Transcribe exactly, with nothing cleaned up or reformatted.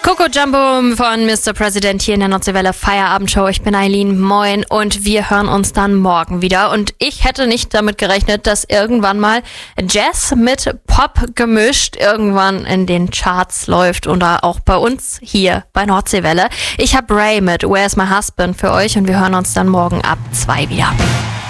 Coco Jumbo von Mister President hier in der Nordseewelle Feierabendshow. Ich bin Eileen, moin, und wir hören uns dann morgen wieder. Und ich hätte nicht damit gerechnet, dass irgendwann mal Jazz mit Pop gemischt irgendwann in den Charts läuft oder auch bei uns hier bei Nordseewelle. Ich habe Ray mit Where's My Husband für euch und wir hören uns dann morgen ab zwei wieder.